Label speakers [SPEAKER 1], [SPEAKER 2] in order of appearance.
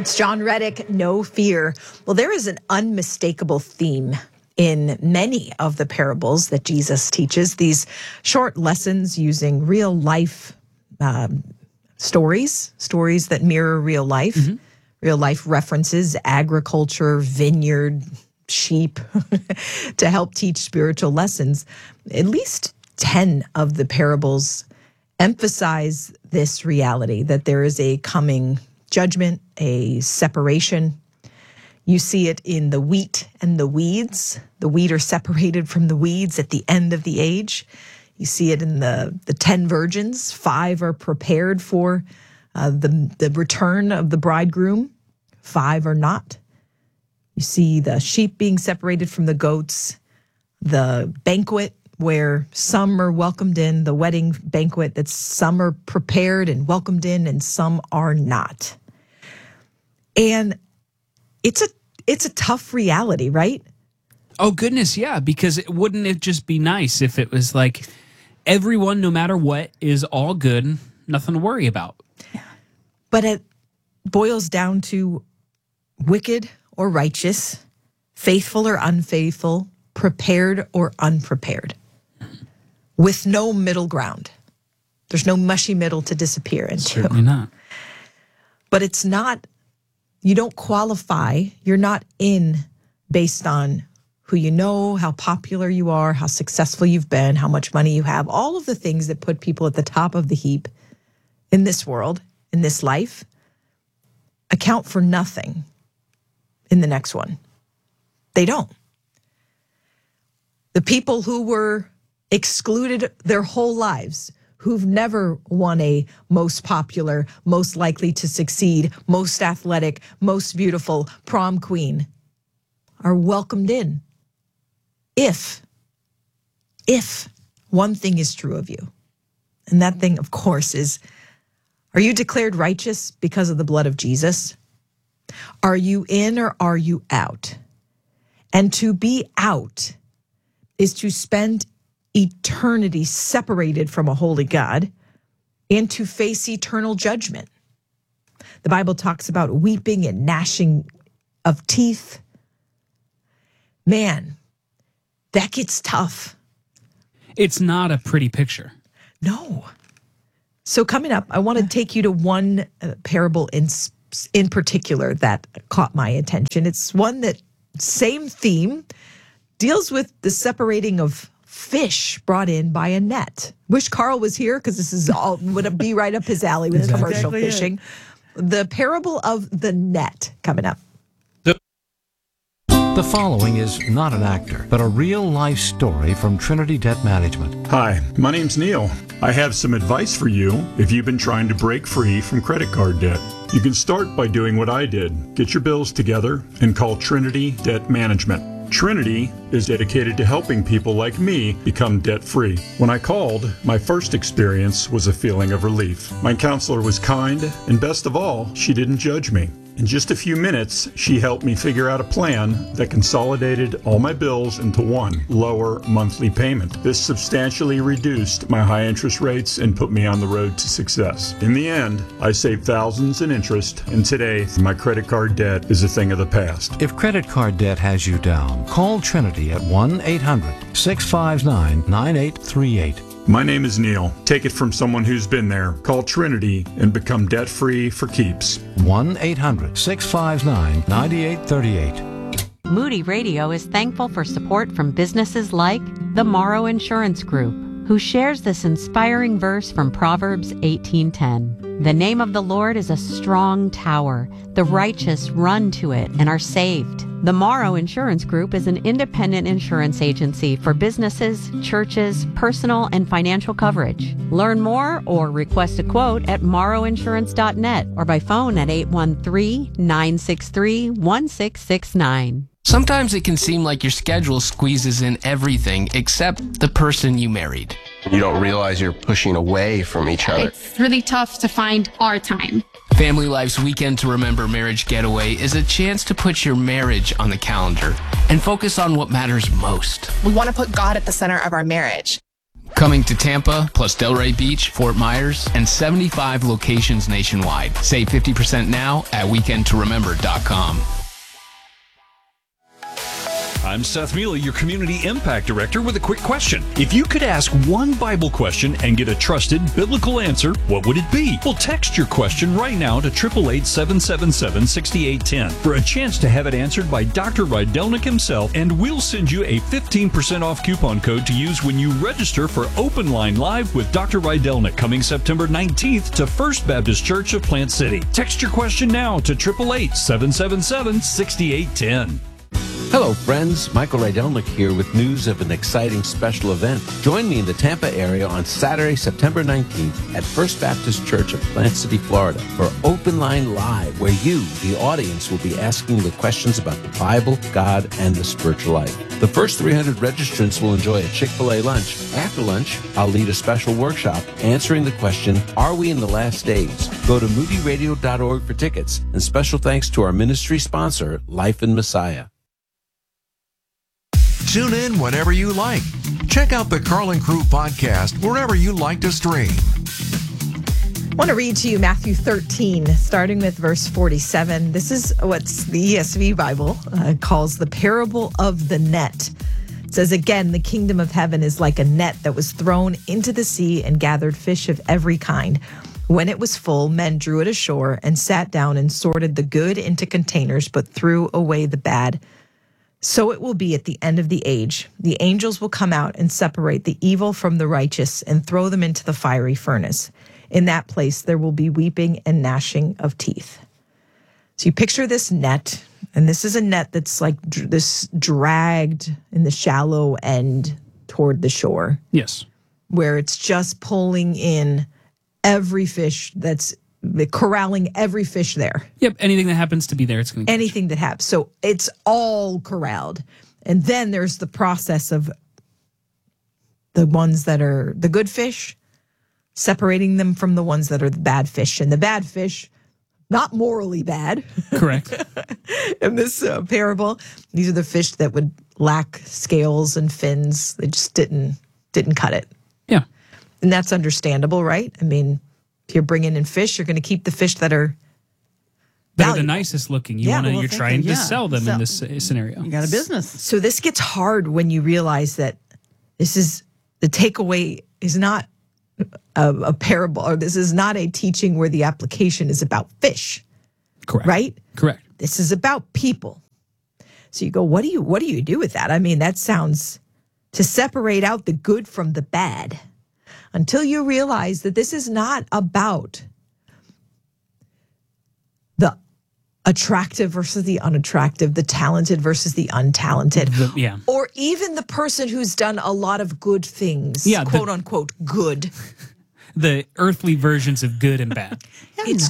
[SPEAKER 1] It's John Reddick, No Fear. Well, there is an unmistakable theme in many of the parables that Jesus teaches, these short lessons using real life stories that mirror real life, real life references, agriculture, vineyard, sheep, to help teach spiritual lessons. At least 10 of the parables emphasize this reality that there is a coming judgment, a separation. You see it in the wheat and the weeds. The wheat are separated from the weeds at the end of the age. You see it in the 10 virgins. 5 are prepared for the return of the bridegroom. 5 are not. You see the sheep being separated from the goats. The banquet where some are welcomed in, the wedding banquet that some are prepared and welcomed in and some are not. And it's a tough reality, right?
[SPEAKER 2] Oh, goodness, yeah, because wouldn't it just be nice if it was like everyone, no matter what, is all good, nothing to worry about?
[SPEAKER 1] But it boils down to wicked or righteous, faithful or unfaithful, prepared or unprepared, with no middle ground. There's no mushy middle to disappear into.
[SPEAKER 2] Certainly not.
[SPEAKER 1] But it's not, you don't qualify, you're not in based on who you know, how popular you are, how successful you've been, how much money you have, all of the things that put people at the top of the heap in this world, in this life, account for nothing in the next one. They don't. The people who were excluded their whole lives, who've never won a most popular, most likely to succeed, most athletic, most beautiful prom queen, are welcomed in. If one thing is true of you, and that thing, of course, is, are you declared righteous because of the blood of Jesus? Are you in or are you out? And to be out is to spend eternity separated from a holy God and to face eternal judgment. The Bible talks about weeping and gnashing of teeth. Man, that gets tough.
[SPEAKER 2] It's not a pretty picture.
[SPEAKER 1] No. So coming up, I want to take you to one parable in particular that caught my attention. It's one that, same theme, deals with the separating of fish brought in by a net. Wish Carl was here because this is all would be right up his alley with commercial fishing. The parable of the net coming up.
[SPEAKER 3] The following is not an actor, but a real-life story from Trinity Debt Management.
[SPEAKER 4] Hi, my name's Neil. I have some advice for you if you've been trying to break free from credit card debt. You can start by doing what I did. Get your bills together and call Trinity Debt Management. Trinity is dedicated to helping people like me become debt-free. When I called, my first experience was a feeling of relief. My counselor was kind, and best of all, she didn't judge me. In just a few minutes, she helped me figure out a plan that consolidated all my bills into one lower monthly payment. This substantially reduced my high interest rates and put me on the road to success. In the end, I saved thousands in interest, and today, my credit card debt is a thing of the past.
[SPEAKER 3] If credit card debt has you down, call Trinity at 1-800-659-9838.
[SPEAKER 4] My name is Neil. Take it from someone who's been there. Call Trinity and become debt-free for keeps.
[SPEAKER 3] 1-800-659-9838.
[SPEAKER 5] Moody Radio is thankful for support from businesses like the Morrow Insurance Group, who shares this inspiring verse from Proverbs 18:10. The name of the Lord is a strong tower. The righteous run to it and are saved. The Morrow Insurance Group is an independent insurance agency for businesses, churches, personal and financial coverage. Learn more or request a quote at morrowinsurance.net or by phone at 813-963-1669.
[SPEAKER 6] Sometimes it can seem like your schedule squeezes in everything except the person you married.
[SPEAKER 7] You don't realize you're pushing away from each other.
[SPEAKER 8] It's really tough to find our time.
[SPEAKER 6] Family Life's Weekend to Remember Marriage Getaway is a chance to put your marriage on the calendar and focus on what matters most.
[SPEAKER 9] We want to put God at the center of our marriage.
[SPEAKER 6] Coming to Tampa, plus Delray Beach, Fort Myers, and 75 locations nationwide. Save 50% now at weekendtoremember.com.
[SPEAKER 9] I'm Seth Mealy, your Community Impact Director, with a quick question. If you could ask one Bible question and get a trusted biblical answer, what would it be? Well, text your question right now to 888-777-6810 for a chance to have it answered by Dr. Rydelnik himself, and we'll send you a 15% off coupon code to use when you register for Open Line Live with Dr. Rydelnik, coming September 19th to First Baptist Church of Plant City. Text your question now to 888-777-6810.
[SPEAKER 10] Hello, friends. Michael Rydelnik here with news of an exciting special event. Join me in the Tampa area on Saturday, September 19th at First Baptist Church of Plant City, Florida for Open Line Live, where you, the audience, will be asking the questions about the Bible, God, and the spiritual life. The first 300 registrants will enjoy a Chick-fil-A lunch. After lunch, I'll lead a special workshop answering the question, are we in the last days? Go to moodyradio.org for tickets. And special thanks to our ministry sponsor, Life in Messiah.
[SPEAKER 11] Tune in whenever you like. Check out the Carlin Crew podcast wherever you like to stream.
[SPEAKER 1] I want to read to you Matthew 13, starting with verse 47. This is what the ESV Bible calls the parable of the net. It says, again, the kingdom of heaven is like a net that was thrown into the sea and gathered fish of every kind. When it was full, men drew it ashore and sat down and sorted the good into containers, but threw away the bad. So it will be at the end of the age. The angels will come out and separate the evil from the righteous and throw them into the fiery furnace. In that place, there will be weeping and gnashing of teeth. So you picture this net, and this is a net that's like this dragged in the shallow end toward the shore.
[SPEAKER 2] Yes.
[SPEAKER 1] Where it's just pulling in every fish corralling every fish there.
[SPEAKER 2] Yep, anything that happens to be there, it's going to
[SPEAKER 1] anything that happens. So it's all corralled. And then there's the process of the ones that are the good fish, separating them from the ones that are the bad fish. And the bad fish, not morally bad.
[SPEAKER 2] Correct.
[SPEAKER 1] In this parable, these are the fish that would lack scales and fins. They just didn't cut it.
[SPEAKER 2] Yeah.
[SPEAKER 1] And that's understandable, right? I mean, if you're bringing in fish, you're going to keep the fish that are
[SPEAKER 2] the nicest looking. You're trying to sell them in this scenario.
[SPEAKER 12] You got a business.
[SPEAKER 1] So this gets hard when you realize that this is the takeaway is not a parable, or this is not a teaching where the application is about fish.
[SPEAKER 2] Correct.
[SPEAKER 1] Right?
[SPEAKER 2] Correct.
[SPEAKER 1] This is about people. So you go, what do you do with that? I mean, that sounds to separate out the good from the bad. Until you realize that this is not about the attractive versus the unattractive, the talented versus the untalented, or even the person who's done a lot of good things, quote unquote good.
[SPEAKER 2] The earthly versions of good and bad.
[SPEAKER 1] It's